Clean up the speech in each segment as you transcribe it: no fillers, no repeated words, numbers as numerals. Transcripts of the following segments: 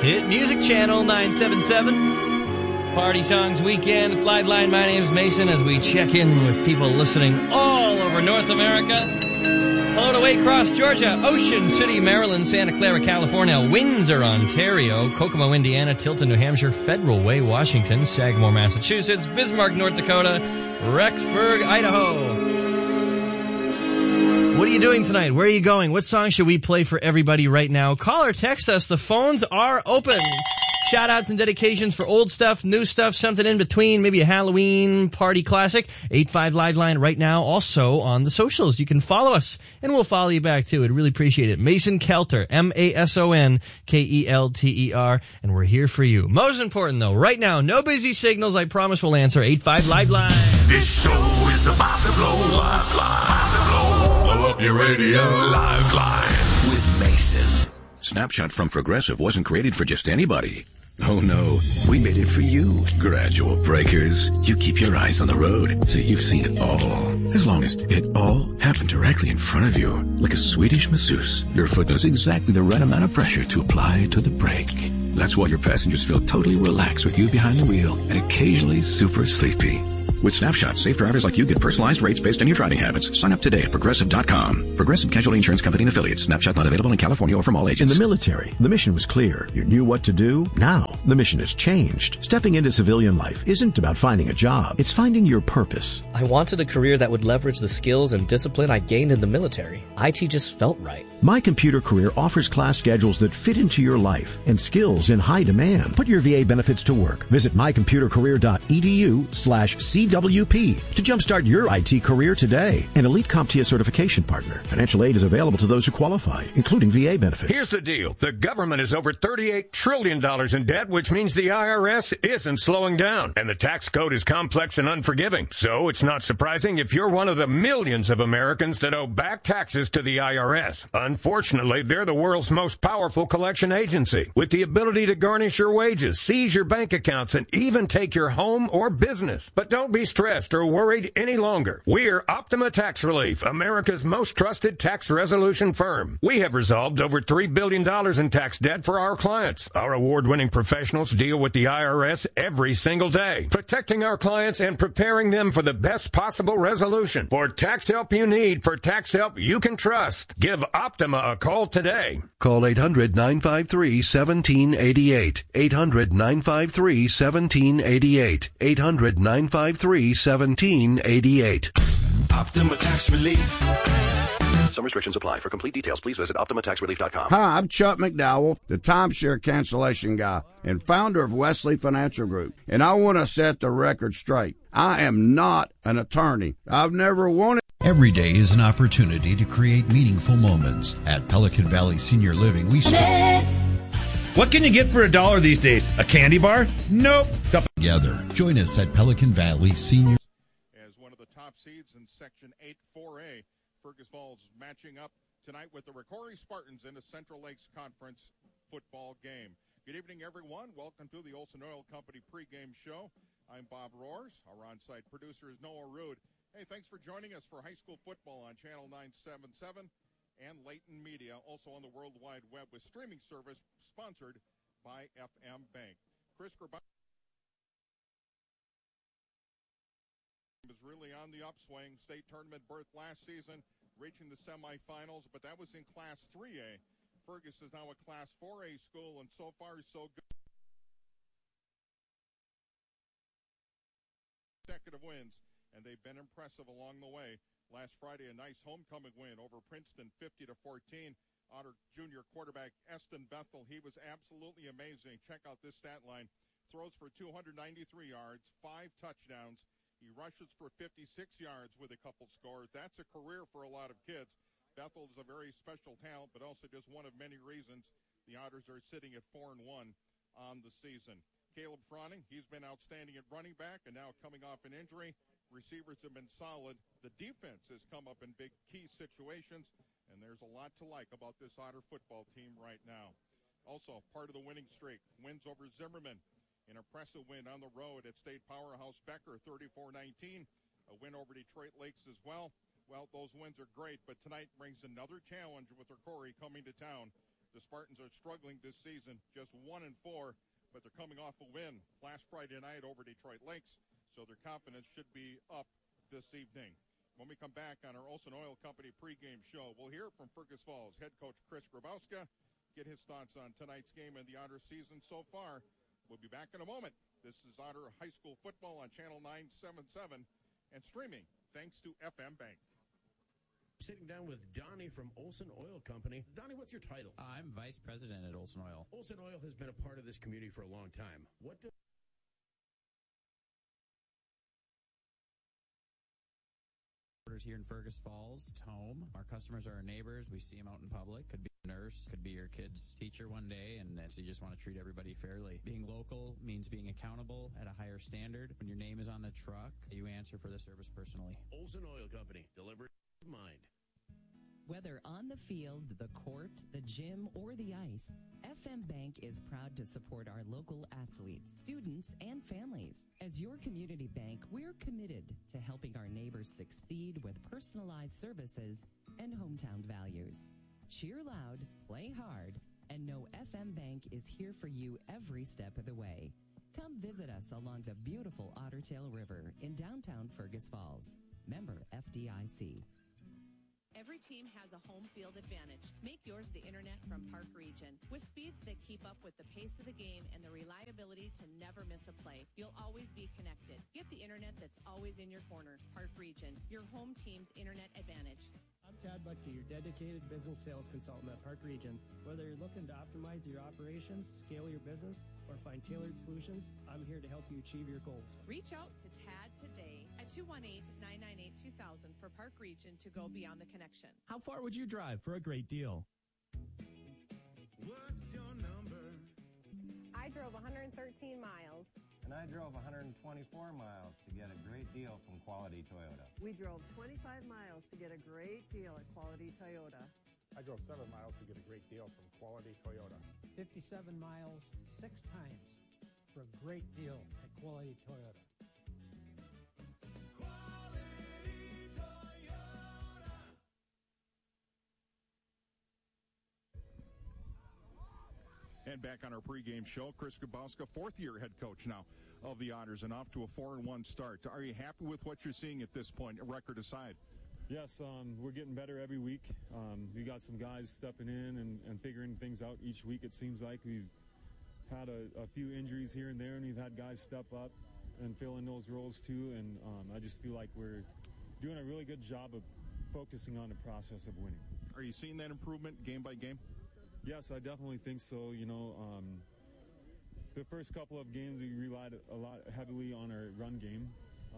Hit Music Channel 977. Party Songs Weekend. It's Liveline. My name's Mason as we check in with people listening all over North America. Hello to Waycross, Georgia, Ocean City, Maryland, Santa Clara, California, Windsor, Ontario, Kokomo, Indiana, Tilton, New Hampshire, Federal Way, Washington, Sagamore, Massachusetts, Bismarck, North Dakota, Rexburg, Idaho. What are you doing tonight? Where are you going? What song should we play for everybody right now? Call or text us. The phones are open. Shout-outs and dedications for old stuff, new stuff, something in between, maybe a Halloween party classic. 85 Liveline right now, also on the socials. You can follow us, and we'll follow you back, too. I'd really appreciate it. Mason Kelter, MASONKELTER, and we're here for you. Most important, though, right now, no busy signals. I promise we'll answer. 85 Liveline. This show is about to blow. Liveline. Blow up your radio. Liveline. With Mason. Snapshot from Progressive wasn't created for just anybody. Oh no, we made it for you. Gradual breakers. You keep your eyes on the road, so you've seen it all. As long as it all happened directly in front of you, like a Swedish masseuse, your foot knows exactly the right amount of pressure to apply to the brake. That's why your passengers feel totally relaxed with you behind the wheel and occasionally super sleepy. With Snapshot, safe drivers like you get personalized rates based on your driving habits. Sign up today at Progressive.com. Progressive Casualty Insurance Company and Affiliates. Snapshot not available in California or from all agents. In the military, the mission was clear. You knew what to do. Now, the mission has changed. Stepping into civilian life isn't about finding a job. It's finding your purpose. I wanted a career that would leverage the skills and discipline I gained in the military. IT just felt right. My Computer Career offers class schedules that fit into your life and skills in high demand. Put your VA benefits to work. Visit mycomputercareer.edu/CWP to jumpstart your IT career today. An Elite CompTIA certification partner. Financial aid is available to those who qualify, including VA benefits. Here's the deal. The government is over $38 trillion in debt, which means the IRS isn't slowing down. And the tax code is complex and unforgiving. So it's not surprising if you're one of the millions of Americans that owe back taxes to the IRS. Unfortunately, they're the world's most powerful collection agency, with the ability to garnish your wages, seize your bank accounts, and even take your home or business. But don't be stressed or worried any longer. We're Optima Tax Relief, America's most trusted tax resolution firm. We have resolved over $3 billion in tax debt for our clients. Our award-winning professionals deal with the IRS every single day, protecting our clients and preparing them for the best possible resolution. For tax help you need, for tax help you can trust, give Optima a call today. Call 800-953-1788. 800-953-1788. 800-953-1788. Optima Tax Relief. Some restrictions apply. For complete details, please visit OptimaTaxRelief.com. Hi, I'm Chuck McDowell, the timeshare cancellation guy and founder of Wesley Financial Group. And I want to set the record straight. I am not an attorney. I've never wanted. Every day is an opportunity to create meaningful moments. At Pelican Valley Senior Living, we strive. What can you get for $1 these days? A candy bar? Nope. Together. Join us at Pelican Valley Senior. As one of the top seeds in Section 8-4A, Fergus Falls matching up tonight with the Rocori Spartans in the Central Lakes Conference football game. Good evening, everyone. Welcome to the Olson Oil Company pregame show. I'm Bob Roars. Our on-site producer is Noah Rude. Hey, thanks for joining us for high school football on Channel 977 and Layton Media, also on the World Wide Web with streaming service sponsored by FM Bank. Chris Grabowski is really on the upswing. State tournament berth last season, reaching the semifinals, but that was in Class 3A. Fergus is now a Class 4A school, and so far so good. Consecutive wins, and they've been impressive along the way. Last Friday, a nice homecoming win over Princeton, 50-14. Otter junior quarterback Eston Bethel, he was absolutely amazing. Check out this stat line. Throws for 293 yards, 5 touchdowns. He rushes for 56 yards with a couple scores. That's a career for a lot of kids. Bethel is a very special talent, but also just one of many reasons the Otters are sitting at 4-1 on the season. Caleb Froning, he's been outstanding at running back, and now coming off an injury. Receivers have been solid. The defense has come up in big key situations, and there's a lot to like about this Otter football team right now. Also, part of the winning streak, wins over Zimmerman. An impressive win on the road at State Powerhouse Becker, 34-19. A win over Detroit Lakes as well. Well, those wins are great, but tonight brings another challenge with Rocori coming to town. The Spartans are struggling this season, just 1-4, but they're coming off a win last Friday night over Detroit Lakes, so their confidence should be up this evening. When we come back on our Olson Oil Company pregame show, we'll hear from Fergus Falls head coach Chris Grabowska, get his thoughts on tonight's game and the Otter season so far. We'll be back in a moment. This is Otter High School football on Channel 977 and streaming thanks to FM Bank. Sitting down with Donnie from Olson Oil Company. Donnie, what's your title? I'm Vice President at Olson Oil. Olson Oil has been a part of this community for a long time. What do here in Fergus Falls, it's home. Our customers are our neighbors. We see them out in public. Could be a nurse, could be your kid's teacher one day, and so you just want to treat everybody fairly. Being local means being accountable at a higher standard. When your name is on the truck, you answer for the service personally. Olson Oil Company, delivered mind. Whether on the field, the court, the gym, or the ice, FM Bank is proud to support our local athletes, students, and families. As your community bank, we're committed to helping our neighbors succeed with personalized services and hometown values. Cheer loud, play hard, and know FM Bank is here for you every step of the way. Come visit us along the beautiful Ottertail River in downtown Fergus Falls. Member FDIC. Every team has a home field advantage. Make yours the internet from Park Region. With speeds that keep up with the pace of the game and the reliability to never miss a play, you'll always be connected. Get the internet that's always in your corner. Park Region, your home team's internet advantage. I'm Tad Butke, your dedicated business sales consultant at Park Region. Whether you're looking to optimize your operations, scale your business, or find tailored solutions, I'm here to help you achieve your goals. Reach out to Tad today at 218-998-2000 for Park Region to go beyond the connection. How far would you drive for a great deal? What's your number? I drove 113 miles. And I drove 124 miles to get a great deal from Quality Toyota. We drove 25 miles to get a great deal at Quality Toyota. I drove 7 miles to get a great deal from Quality Toyota. 57 miles 6 times for a great deal at Quality Toyota. And back on our pregame show, Chris Grabowska, fourth-year head coach now of the Otters, and off to a 4-1 start. Are you happy with what you're seeing at this point, record aside? Yes, we're getting better every week. We got some guys stepping in and figuring things out each week. It seems like we've had a few injuries here and there, and we've had guys step up and fill in those roles too. And I just feel like we're doing a really good job of focusing on the process of winning. Are you seeing that improvement game by game? Yes, I definitely think so. You know, the first couple of games we relied a lot heavily on our run game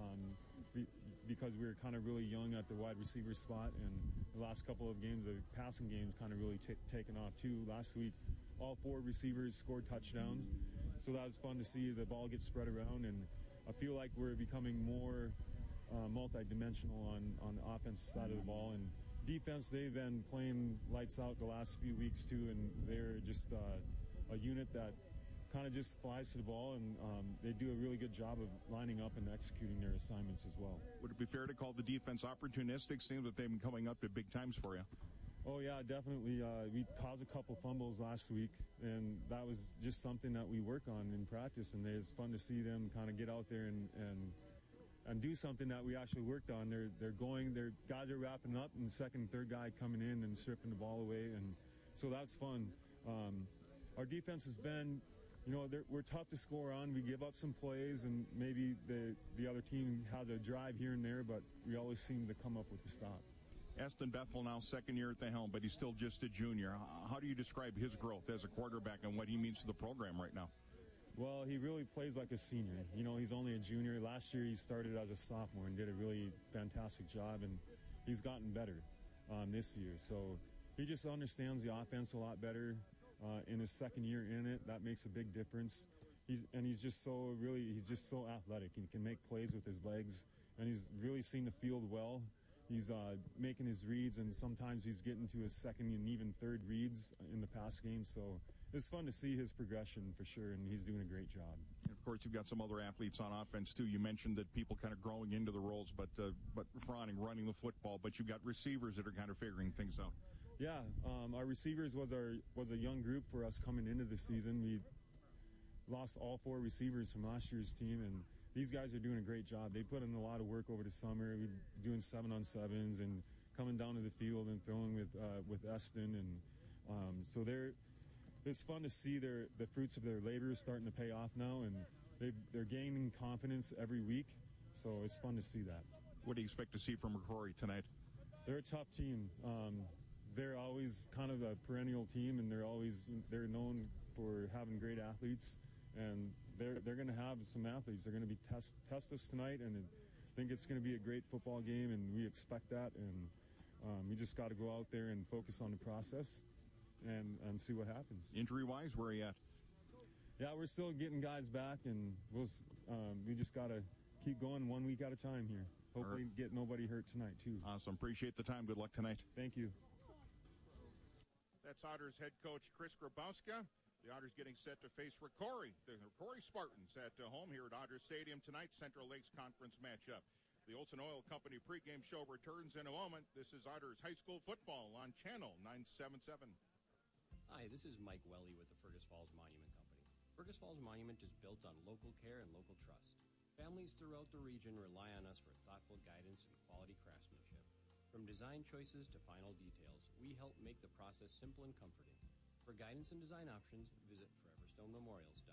because we were kind of really young at the wide receiver spot, and the last couple of games, the passing game's kind of really taken off too. Last week, all 4 receivers scored touchdowns, so that was fun to see the ball get spread around, and I feel like we're becoming more multi-dimensional on the offense side of the ball. And defense, they've been playing lights out the last few weeks too, and they're just a unit that kind of just flies to the ball, and they do a really good job of lining up and executing their assignments as well. Would it be fair to call the defense opportunistic? Seems that they've been coming up at big times for you. Oh, yeah, definitely. We caused a couple fumbles last week, and that was just something that we work on in practice, and it's fun to see them kind of get out there and do something that we actually worked on. Their guys are wrapping up, and the second and third guy coming in and stripping the ball away, and so that's fun. Our defense has been, you know, we're tough to score on. We give up some plays, and maybe the other team has a drive here and there, but we always seem to come up with the stop. Aston Bethel now second year at the helm, but he's still just a junior. How do you describe his growth as a quarterback and what he means to the program right now? Well, he really plays like a senior. You know, he's only a junior. Last year he started as a sophomore and did a really fantastic job, and he's gotten better this year. So he just understands the offense a lot better in his second year in it. That makes a big difference. He's just so athletic. He can make plays with his legs, and he's really seen the field well. He's making his reads, and sometimes he's getting to his second and even third reads in the pass game. So it's fun to see his progression for sure, and he's doing a great job. And of course, you've got some other athletes on offense too. You mentioned that people kind of growing into the roles, but Froning running the football. But you've got receivers that are kind of figuring things out. Yeah, our receivers was a young group for us coming into the season. We lost all 4 receivers from last year's team, and these guys are doing a great job. They put in a lot of work over the summer. We're doing 7-on-7s and coming down to the field and throwing with Eston, and so it's fun to see the fruits of their labor starting to pay off now, and they're gaining confidence every week. So it's fun to see that. What do you expect to see from Rory tonight? They're a tough team. They're always kind of a perennial team, and they're known for having great athletes, and they're going to have some athletes. They're going to be test us tonight, and I think it's going to be a great football game, and we expect that, and we just got to go out there and focus on the process and see what happens. Injury-wise, where are you at? Yeah, we're still getting guys back, and we just got to keep going 1 week at a time here. Hopefully get nobody hurt tonight, too. Awesome. Appreciate the time. Good luck tonight. Thank you. That's Otters head coach Chris Grabowska. The Otters getting set to face Rocori. The Rocori Spartans at home here at Otters Stadium tonight. Central Lakes Conference matchup. The Olson Oil Company pregame show returns in a moment. This is Otters High School football on Channel 977. Hi, this is Mike Welly with the Fergus Falls Monument Company. Fergus Falls Monument is built on local care and local trust. Families throughout the region rely on us for thoughtful guidance and quality craftsmanship. From design choices to final details, we help make the process simple and comforting. For guidance and design options, visit foreverstonememorials.com.